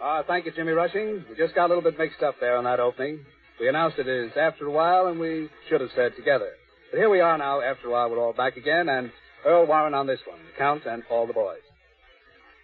Thank you, Jimmy Rushing. We just got a little bit mixed up there on that opening. We announced it as After a While, and we should have said Together. But here we are now, After a While, we're all back again, and Earl Warren on this one, Count and All the Boys.